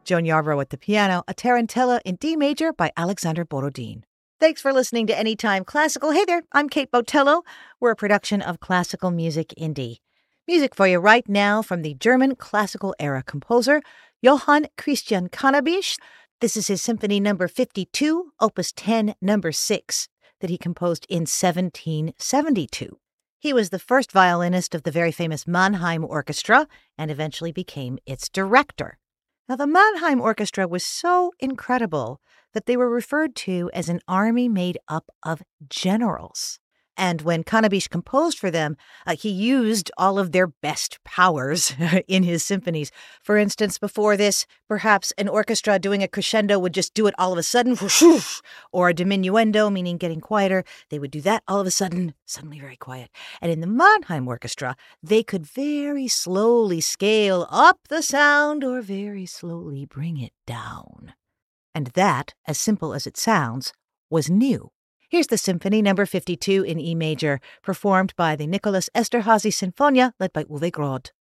Joan Yarbrough at the piano, a Tarantella in D major by Alexander Borodin. Thanks for listening to Anytime Classical. Hey there, I'm Kate Botello. We're a production of Classical Music Indie. Music for you right now from the German classical era composer Johann Christian Cannabich. This is his Symphony Number 52, Opus 10, Number 6, that he composed in 1772. He was the first violinist of the very famous Mannheim Orchestra and eventually became its director. Now, the Mannheim Orchestra was so incredible that they were referred to as an army made up of generals. And when Cannabich composed for them, he used all of their best powers in his symphonies. For instance, before this, perhaps an orchestra doing a crescendo would just do it all of a sudden, or a diminuendo, meaning getting quieter. They would do that all of a sudden, suddenly very quiet. And in the Mannheim Orchestra, they could very slowly scale up the sound or very slowly bring it down. And that, as simple as it sounds, was new. Here's the Symphony Number 52 in E major, performed by the Nicholas Esterhazy Sinfonia, led by Uwe Groth.